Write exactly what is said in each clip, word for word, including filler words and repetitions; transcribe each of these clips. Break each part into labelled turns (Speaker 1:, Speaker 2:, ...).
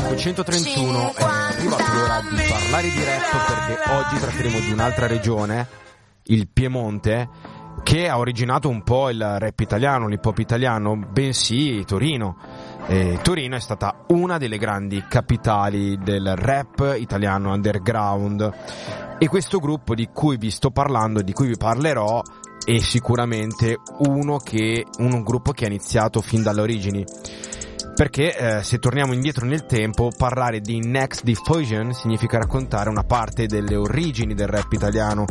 Speaker 1: cinquecentotrentuno è arrivato l'ora di parlare di rap, perché oggi tratteremo di un'altra regione, il Piemonte, che ha originato un po' il rap italiano, l'hip hop italiano, bensì Torino. E Torino è stata una delle grandi capitali del rap italiano underground, e questo gruppo di cui vi sto parlando, di cui vi parlerò, è sicuramente uno che un gruppo che ha iniziato fin dalle origini. Perché eh, se torniamo indietro nel tempo, parlare di Next Diffusion significa raccontare una parte delle origini del rap italiano.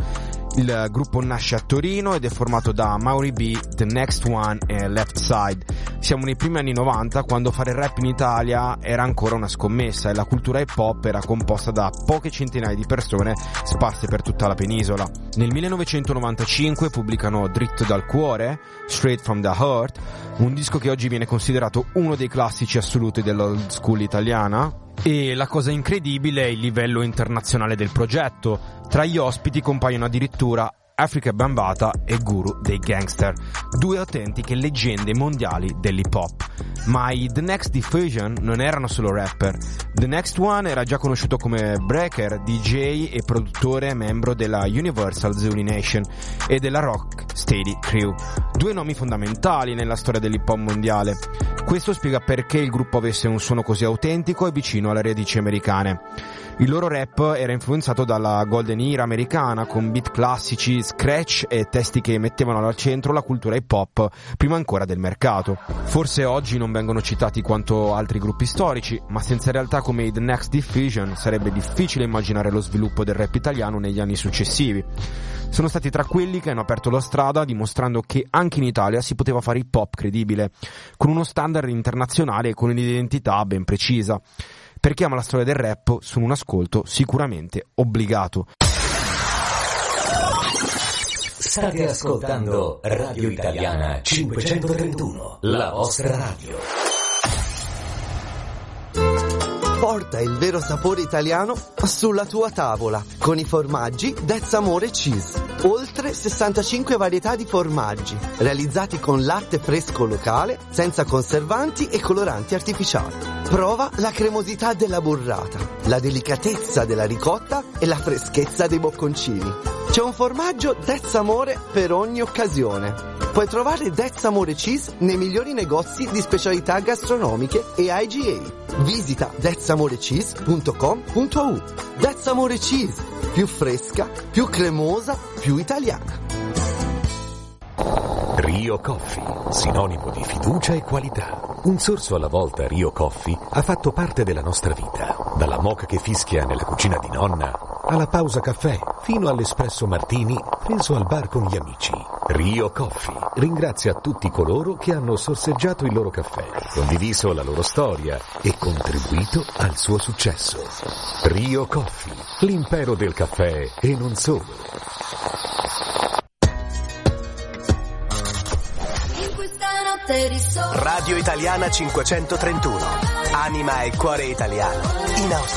Speaker 1: Il gruppo nasce a Torino ed è formato da Mauri B, The Next One e Left Side. Siamo nei primi anni novanta, quando fare rap in Italia era ancora una scommessa e la cultura hip hop era composta da poche centinaia di persone sparse per tutta la penisola. Nel millenovecentonovantacinque pubblicano Dritto dal cuore, Straight from the Heart, un disco che oggi viene considerato uno dei classici assoluti dell'old school italiana. E la cosa incredibile è il livello internazionale del progetto. Tra gli ospiti compaiono addirittura Africa Bambaataa e Guru dei Gangster, due autentiche leggende mondiali dell'hip hop. Ma i The Next Diffusion non erano solo rapper. The Next One era già conosciuto come breaker, D J e produttore membro della Universal Zuni Nation e della Rock Steady Crew, due nomi fondamentali nella storia dell'hip hop mondiale. Questo spiega perché il gruppo avesse un suono così autentico e vicino alle radici americane. Il loro rap era influenzato dalla Golden Era americana, con beat classici, scratch e testi che mettevano al centro la cultura hip hop prima ancora del mercato. Forse oggi non vengono citati quanto altri gruppi storici, ma senza realtà come i The Next Diffusion sarebbe difficile immaginare lo sviluppo del rap italiano negli anni successivi. Sono stati tra quelli che hanno aperto la strada, dimostrando che anche in Italia si poteva fare hip hop credibile, con uno standard internazionale e con un'identità ben precisa. Per chi ama la storia del rap, sono un ascolto sicuramente obbligato.
Speaker 2: State ascoltando Radio Italiana cinquecentotrentuno, la vostra radio.
Speaker 3: Porta il vero sapore italiano sulla tua tavola con i formaggi That's Amore Cheese. Oltre sessantacinque varietà di formaggi realizzati con latte fresco locale, senza conservanti e coloranti artificiali. Prova la cremosità della burrata, la delicatezza della ricotta e la freschezza dei bocconcini. C'è un formaggio That's Amore per ogni occasione. Puoi trovare That's Amore Cheese nei migliori negozi di specialità gastronomiche e I G A. Visita that's amore cheese punto com punto a u. That's Amore Cheese, più fresca, più cremosa, più italiana.
Speaker 2: Rio Coffee, sinonimo di fiducia e qualità. Un sorso alla volta Rio Coffee ha fatto parte della nostra vita, dalla moka che fischia nella cucina di nonna alla pausa caffè, fino all'espresso martini preso al bar con gli amici. Rio Coffee ringrazia tutti coloro che hanno sorseggiato il loro caffè, condiviso la loro storia e contribuito al suo successo. Rio Coffee, l'impero del caffè e non solo.
Speaker 4: Radio Italiana cinquecentotrentuno, anima e cuore italiano in Australia.